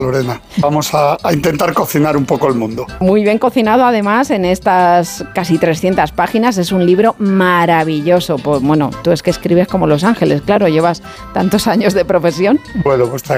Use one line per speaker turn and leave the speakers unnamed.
Lorena. Vamos a intentar cocinar un poco el mundo.
Muy bien cocinado, además, en estas casi 300 páginas. Es un libro maravilloso. Pues bueno, tú es que escribes como Los Ángeles, claro, llevas tantos años de profesión.
Bueno, pues te